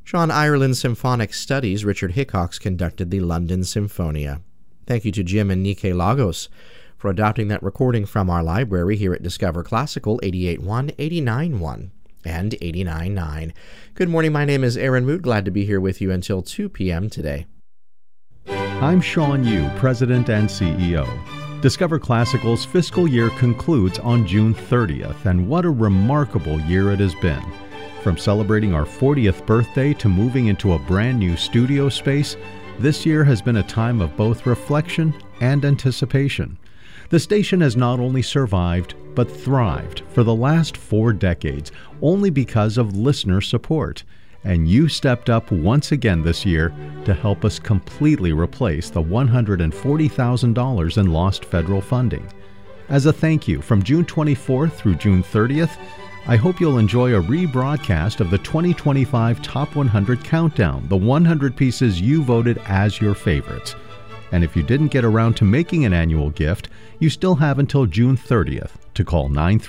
John Ireland Symphonic Studies, Richard Hickox conducted the London Symphonia. Thank you to Jim and Nike Lagos for adopting that recording from our library here at Discover Classical 88.1, 89.1, and 89.9. Good morning, my name is Aaron Moot. Glad to be here with you until 2 p.m. today. I'm Sean Yu, President and CEO. Discover Classical's fiscal year concludes on June 30th, and what a remarkable year it has been. From celebrating our 40th birthday to moving into a brand new studio space, this year has been a time of both reflection and anticipation. The station has not only survived, but thrived for the last 4 decades, only because of listener support. And you stepped up once again this year to help us completely replace the $140,000 in lost federal funding. As a thank you, from June 24th through June 30th, I hope you'll enjoy a rebroadcast of the 2025 Top 100 Countdown, the 100 pieces you voted as your favorites. And if you didn't get around to making an annual gift, you still have until June 30th to call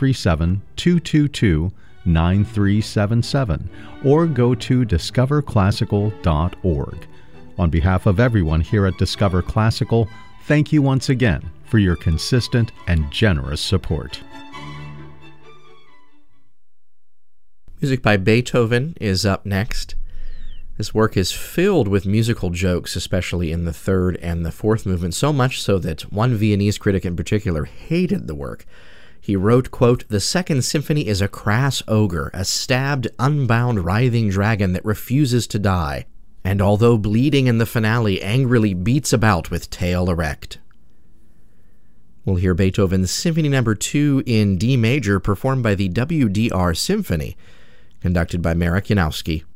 937-222-9377 or go to discoverclassical.org. On behalf of everyone here at Discover Classical, thank you once again for your consistent and generous support. Music by Beethoven is up next. This work is filled with musical jokes, especially in the third and the fourth movement, so much so that one Viennese critic in particular hated the work. He wrote, quote, "The Second Symphony is a crass ogre, a stabbed, unbound, writhing dragon that refuses to die, and although bleeding in the finale, angrily beats about with tail erect." We'll hear Beethoven's Symphony No. 2 in D major performed by the WDR Symphony, conducted by Marek Janowski.